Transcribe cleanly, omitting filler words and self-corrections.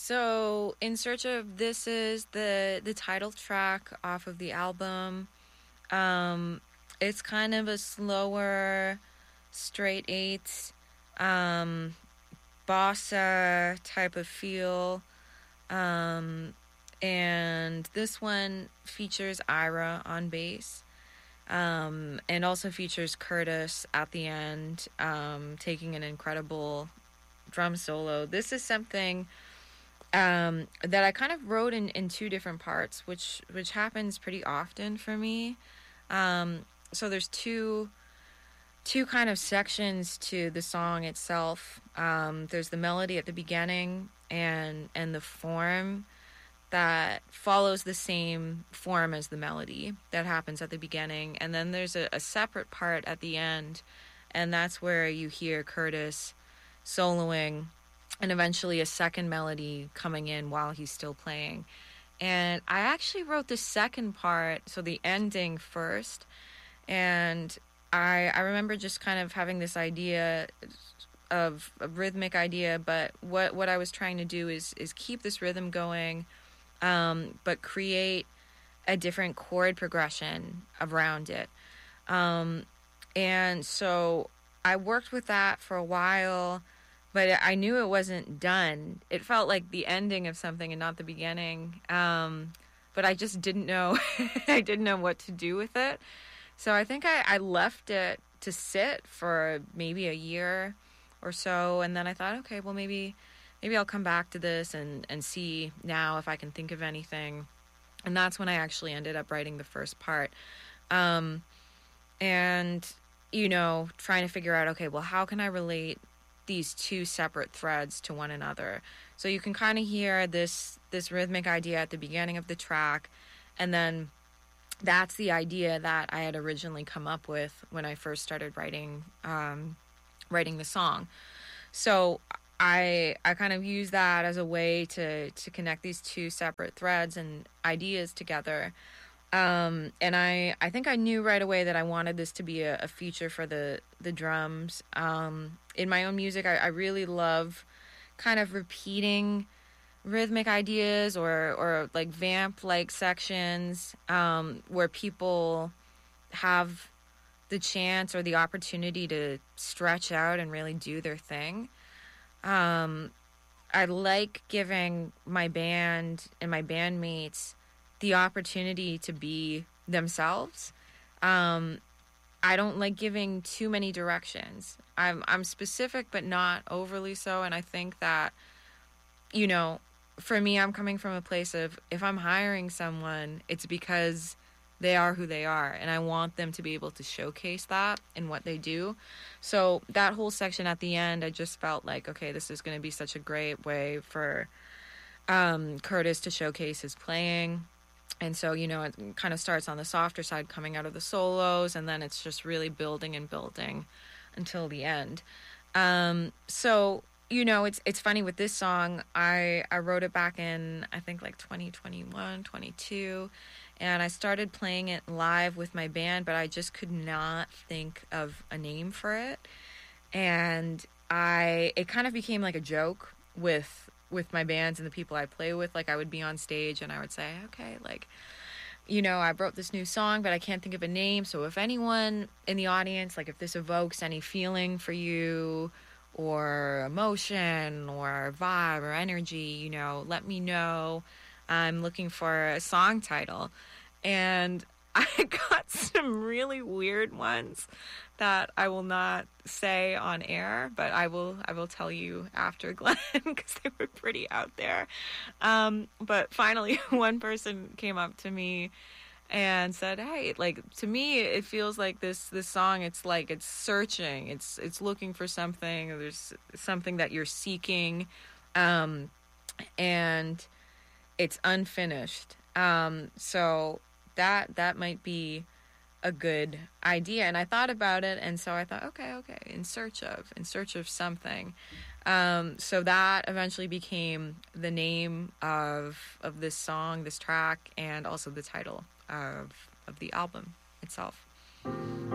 So, In Search of, this is the title track off of the album. Um, it's kind of a slower, straight eight, um, bossa type of feel. Um, and this one features Ira on bass. And also features Curtis at the end, taking an incredible drum solo. This is something that I kind of wrote in two different parts, which happens pretty often for me. So there's two kind of sections to the song itself. There's the melody at the beginning and the form that follows the same form as the melody that happens at the beginning, and then there's a separate part at the end, and that's where you hear Curtis soloing and eventually a second melody coming in while he's still playing. And I actually wrote the second part, so the ending first, and I remember just kind of having this idea of a rhythmic idea, but what I was trying to do is keep this rhythm going, but create a different chord progression around it. And so I worked with that for a while, but I knew it wasn't done. It felt like the ending of something and not the beginning. But I just didn't know, I didn't know what to do with it. So I think I left it to sit for maybe a year or so. And then I thought, okay, well, maybe I'll come back to this and see now if I can think of anything. And that's when I actually ended up writing the first part. And, trying to figure out, okay, well, how can I relate these two separate threads to one another? So you can kind of hear this rhythmic idea at the beginning of the track, and then that's the idea that I had originally come up with when I first started writing the song. So I kind of use that as a way to connect these two separate threads and ideas together. And I think I knew right away that I wanted this to be a feature for the drums. In my own music, I really love kind of repeating rhythmic ideas or like vamp-like sections, where people have the chance or the opportunity to stretch out and really do their thing. I like giving my band and my bandmates the opportunity to be themselves. I don't like giving too many directions. I'm specific, but not overly so. And I think that, for me, I'm coming from a place of, if I'm hiring someone, it's because they are who they are, and I want them to be able to showcase that in what they do. So that whole section at the end, I just felt like, okay, this is going to be such a great way for Curtis to showcase his playing. And so, it kind of starts on the softer side coming out of the solos, and then it's just really building and building until the end. So, it's funny with this song, I wrote it back in, I think, like 2021, 22, and I started playing it live with my band, but I just could not think of a name for it. And it kind of became like a joke with my bands and the people I play with. Like, I would be on stage and I would say, okay, like, I wrote this new song, but I can't think of a name. So if anyone in the audience, like, if this evokes any feeling for you or emotion or vibe or energy, let me know. I'm looking for a song title. And I got some really weird ones that I will not say on air, but I will tell you after, Glenn, because they were pretty out there. But finally, one person came up to me and said, hey, like, to me, it feels like this song, it's like it's searching, it's looking for something, there's something that you're seeking, and it's unfinished. So that might be a good idea. And I thought about it, and so I thought, okay, in search of something. So that eventually became the name of this song, this track, and also the title of the album itself.